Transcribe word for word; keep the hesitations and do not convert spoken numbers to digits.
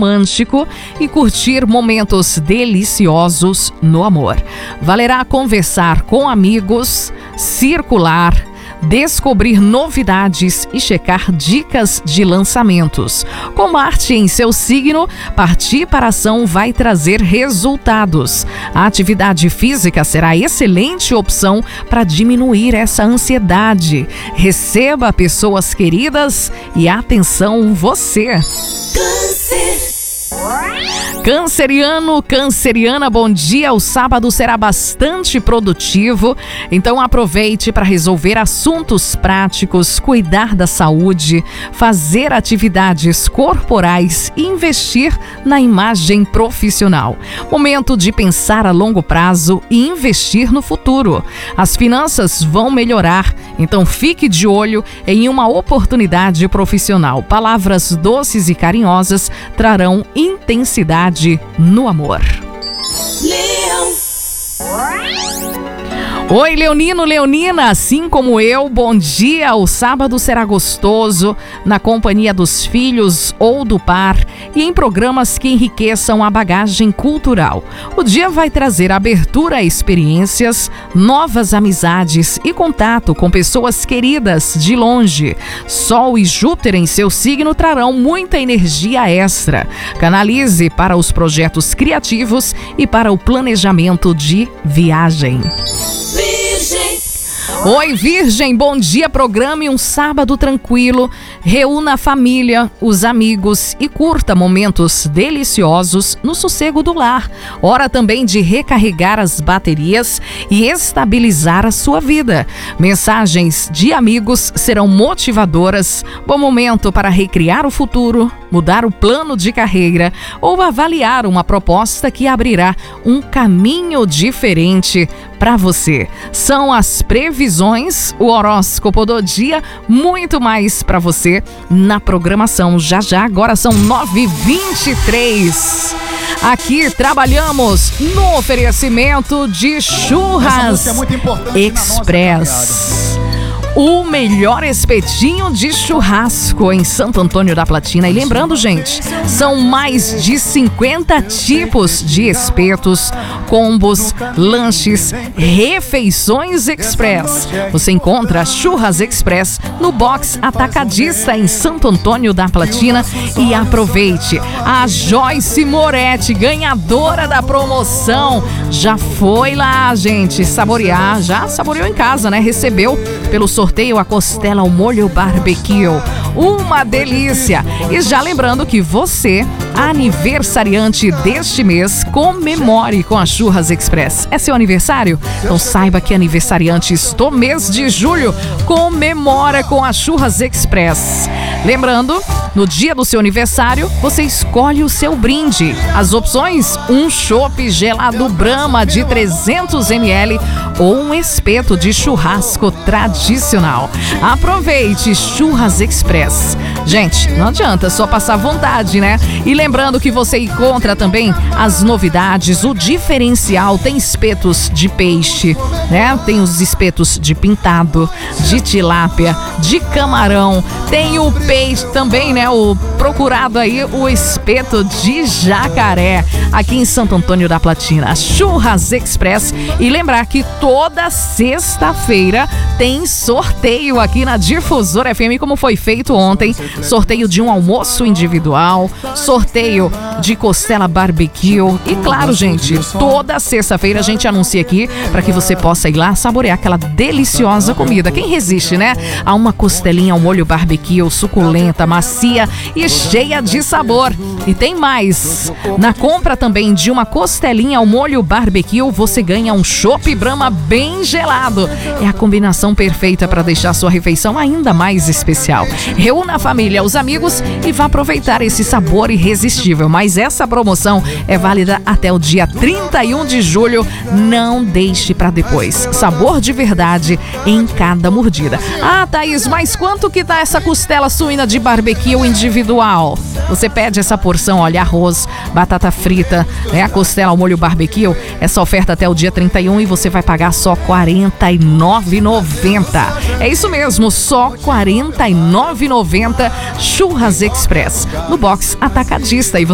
romântico e curtir momentos deliciosos no amor. Valerá conversar com amigos, circular, descobrir novidades e checar dicas de lançamentos. Com Marte em seu signo, partir para a ação vai trazer resultados. A atividade física será excelente opção para diminuir essa ansiedade. Receba pessoas queridas e atenção você. Câncer. Canceriano, canceriana, bom dia. O sábado será bastante produtivo, então aproveite para resolver assuntos práticos, cuidar da saúde, fazer atividades corporais e investir na imagem profissional. Momento de pensar a longo prazo e investir no futuro. As finanças vão melhorar, então fique de olho em uma oportunidade profissional. Palavras doces e carinhosas trarão intensidade no amor. Leão. Oi, leonino, leonina, assim como eu, bom dia. O sábado será gostoso na companhia dos filhos ou do par e em programas que enriqueçam a bagagem cultural. O dia vai trazer abertura a experiências, novas amizades e contato com pessoas queridas de longe. Sol e Júpiter em seu signo trarão muita energia extra. Canalize para os projetos criativos e para o planejamento de viagem. Oi, Virgem, bom dia. Programe um sábado tranquilo, reúna a família, os amigos e curta momentos deliciosos no sossego do lar. Hora também de recarregar as baterias e estabilizar a sua vida. Mensagens de amigos serão motivadoras. Bom momento para recriar o futuro, mudar o plano de carreira ou avaliar uma proposta que abrirá um caminho diferente para você. São as previsões, o horóscopo do dia, muito mais para você na programação. Já já, agora são nove e vinte e três. Aqui trabalhamos no oferecimento de Churras Express. O melhor espetinho de churrasco em Santo Antônio da Platina. E lembrando, gente, são mais de cinquenta tipos de espetos, combos, lanches, refeições express. Você encontra Churras Express no box Atacadista em Santo Antônio da Platina. E aproveite, a Joyce Moretti, ganhadora da promoção, já foi lá, gente, saborear, já saboreou em casa, né? Recebeu pelo sorteio a costela ao molho barbecue. Uma delícia! E já lembrando que você, aniversariante deste mês, comemore com a Churras Express. É seu aniversário? Então saiba que aniversariantes do mês de julho comemora com a Churras Express. Lembrando, no dia do seu aniversário, você escolhe o seu brinde. As opções: um chopp gelado Brahma de trezentos mililitros ou um espeto de churrasco tradicional. Aproveite Churras Express. Gente, não adianta só passar vontade, né? E lembrando que você encontra também as novidades, o diferencial. Tem espetos de peixe, né? Tem os espetos de pintado, de tilápia, de camarão. Tem o peixe também, né? O procurado aí, o espeto de jacaré, aqui em Santo Antônio da Platina. Churras Express. E lembrar que toda sexta-feira tem sorteio aqui na Difusora F M, como foi feito ontem. Sorteio de um almoço individual, sorteio de costela barbecue. E claro, gente, toda sexta-feira a gente anuncia aqui para que você possa ir lá saborear aquela deliciosa comida. Quem resiste, né? A uma costelinha ao molho barbecue, suculenta, macia e cheia de sabor. E tem mais. Na compra também de uma costelinha ao molho barbecue, você ganha um chopp Brahma bem gelado. É a combinação perfeita para deixar sua refeição ainda mais especial. Reúna a família, os amigos e vá aproveitar esse sabor irresistível. Mas essa promoção é válida até o dia trinta e um de julho. Não deixe para depois. Sabor de verdade em cada mordida. Ah, Thaís, mas quanto que tá essa costela suína de barbecue individual? Você pede essa porção, olha, arroz, batata frita, né, a costela ao molho barbecue. Essa oferta até o dia trinta e um e você vai pagar só quarenta e nove reais e noventa centavos. É isso mesmo, só quarenta e nove reais e noventa centavos. Churras Express no box Atacadista. E você